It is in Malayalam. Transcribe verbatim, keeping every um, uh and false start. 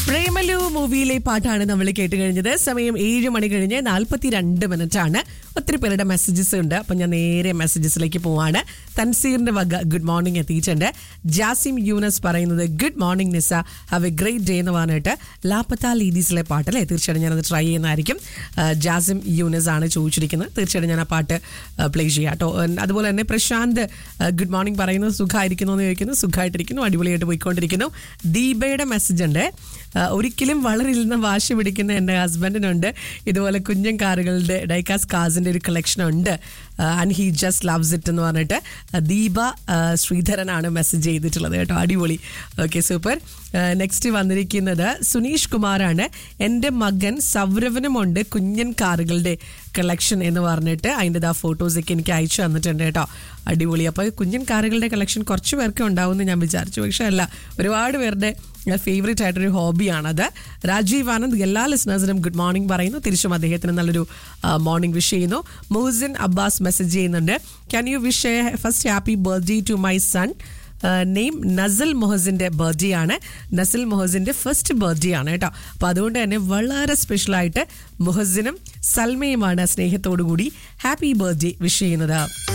പ്രേമലു മൂവിയിലെ പാട്ടാണ് നമ്മൾ കേട്ട് കഴിഞ്ഞത്. സമയം ഏഴ് മണി കഴിഞ്ഞ് നാൽപ്പത്തി രണ്ട് മിനിറ്റ് ആണ്. ഒത്തിരി പേരുടെ മെസ്സേജസ് ഉണ്ട്. അപ്പം ഞാൻ നേരെ മെസ്സേജസിലേക്ക് പോവാണ്. തൻസീറിന്റെ വക ഗുഡ് മോർണിംഗ് എത്തിയിട്ടുണ്ട്. ജാസിം യൂനസ് പറയുന്നത് good morning Nisa, have A great day എന്ന് പറഞ്ഞിട്ട് ലാപ്പത്ത ലീഡീസിലെ പാട്ടല്ലേ. തീർച്ചയായിട്ടും ഞാനത് ട്രൈ ചെയ്യുന്നതായിരിക്കും. ജാസിം യൂനസ് ആണ് ചോദിച്ചിരിക്കുന്നത്. തീർച്ചയായിട്ടും ഞാൻ ആ പാട്ട് പ്ലേ ചെയ്യാം കേട്ടോ. അതുപോലെ തന്നെ പ്രശാന്ത് ഗുഡ് മോർണിംഗ് പറയുന്നത് സുഖമായിരിക്കുന്നു എന്ന് ചോദിക്കുന്നു. സുഖമായിട്ടിരിക്കുന്നു, അടിപൊളിയായിട്ട് പോയിക്കൊണ്ടിരിക്കുന്നു. ദീപയുടെ മെസ്സേജ് ഉണ്ട്. ഒരിക്കലും വളരില്ലെന്ന് വാശി പിടിക്കുന്ന എൻ്റെ ഹസ്ബൻഡിനുണ്ട് ഇതുപോലെ കുഞ്ഞൻ കാറുകളുടെ ഡൈക്കാസ് കാസിൻ്റെ ഒരു കളക്ഷൻ ഉണ്ട്. And he just loves it എന്ന് പറഞ്ഞിട്ട് ദീപ ശ്രീധരനാണ് മെസ്സേജ് ചെയ്തിട്ടുള്ളത് കേട്ടോ. അടിപൊളി. Okay, super. നെക്സ്റ്റ് വന്നിരിക്കുന്നത് സുനീഷ് കുമാറാണ്. എൻ്റെ മകൻ സൗരവനുമുണ്ട് കുഞ്ഞൻ കാറുകളുടെ കളക്ഷൻ എന്ന് പറഞ്ഞിട്ട് അതിൻ്റെ ആ ഫോട്ടോസൊക്കെ എനിക്ക് അയച്ചു തന്നിട്ടുണ്ട് കേട്ടോ. അടിപൊളി. അപ്പോൾ കുഞ്ഞൻ കാറുകളുടെ കളക്ഷൻ കുറച്ച് പേർക്ക് ഉണ്ടാവുമെന്ന് ഞാൻ വിചാരിച്ചു, പക്ഷേ അല്ല, ഒരുപാട് പേരുടെ ഫേവറേറ്റ് ആയിട്ടൊരു ഹോബിയാണത്. രാജീവ് ആനന്ദ് എല്ലാ ലിസണേഴ്സിനും ഗുഡ് മോർണിംഗ് പറയുന്നു. തിരിച്ചും അദ്ദേഹത്തിന് നല്ലൊരു മോർണിംഗ് വിഷ് ചെയ്യുന്നു. മുഹസിൻ അബ്ബാസ് മെസ്സേജ് ചെയ്യുന്നുണ്ട്. Can you wish A first happy birthday to my son. Name Nazal മൊഹസിൻ്റെ birthday ആണ്. നസൽ മൊഹസിൻ്റെ ഫസ്റ്റ് ബർത്ത്ഡേ ആണ് കേട്ടോ. അപ്പോൾ അതുകൊണ്ട് തന്നെ വളരെ സ്പെഷ്യലായിട്ട് മുഹസിനും സൽമയുമാണ് സ്നേഹത്തോടു കൂടി ഹാപ്പി ബർത്ത്ഡേ വിഷ് ചെയ്യുന്നത്.